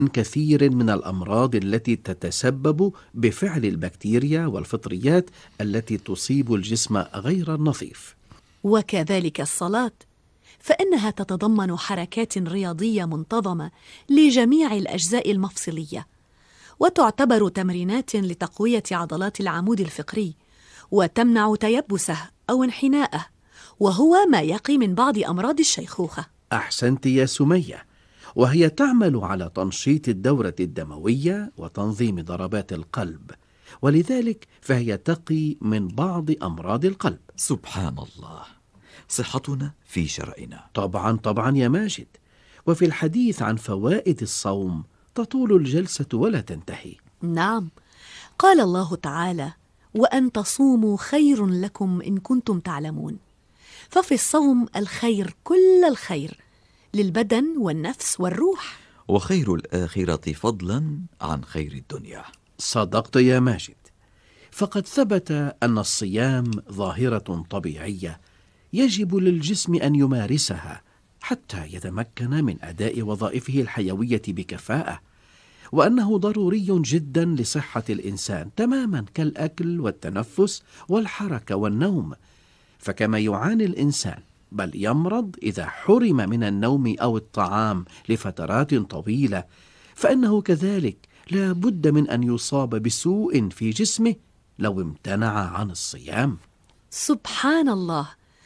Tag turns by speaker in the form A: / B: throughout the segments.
A: كثير من الأمراض التي تتسبب بفعل البكتيريا والفطريات التي تصيب الجسم غير النظيف.
B: وكذلك الصلاة، فإنها تتضمن حركات رياضية منتظمة لجميع الأجزاء المفصلية، وتعتبر تمرينات لتقوية عضلات العمود الفقري، وتمنع تيبسه أو انحناءه، وهو ما يقي من بعض أمراض الشيخوخة.
A: أحسنت يا سمية، وهي تعمل على تنشيط الدورة الدموية وتنظيم ضربات القلب، ولذلك فهي تقي من بعض أمراض القلب.
C: سبحان الله، صحتنا في شرعنا.
A: طبعا يا ماجد، وفي الحديث عن فوائد الصوم تطول الجلسة ولا تنتهي.
B: نعم، قال الله تعالى: وأن تصوموا خير لكم إن كنتم تعلمون. ففي الصوم الخير كل الخير للبدن والنفس والروح،
C: وخير الآخرة فضلا عن خير الدنيا.
A: صدقت يا ماجد، فقد ثبت أن الصيام ظاهرة طبيعية يجب للجسم أن يمارسها حتى يتمكن من أداء وظائفه الحيوية بكفاءة، وأنه ضروري جدا لصحة الإنسان تماما كالأكل والتنفس والحركة والنوم. فكما يعاني الإنسان بل يمرض إذا حرم من النوم أو الطعام لفترات طويلة، فإنه كذلك لا بد من أن يصاب بسوء في جسمه لو امتنع عن الصيام.
B: سبحان الله،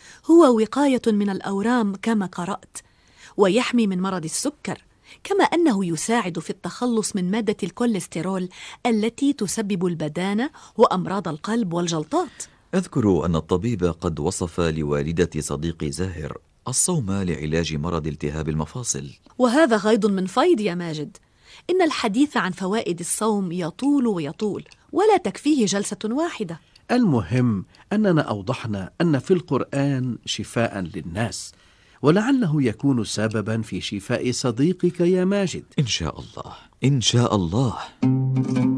B: هو وقاية من الأورام كما قرأت، ويحمي من مرض السكر، كما أنه يساعد في التخلص من مادة الكوليسترول التي تسبب البدانة وأمراض القلب والجلطات.
C: أذكر أن الطبيب قد وصف لوالدة صديقي زاهر الصوم لعلاج مرض التهاب المفاصل.
B: وهذا غيض من فيض يا ماجد، إن الحديث عن فوائد الصوم يطول ويطول، ولا تكفيه جلسة واحدة.
A: المهم أننا أوضحنا أن في القرآن شفاء للناس، ولعله يكون سببا في شفاء صديقك يا ماجد.
C: إن شاء الله، إن شاء الله.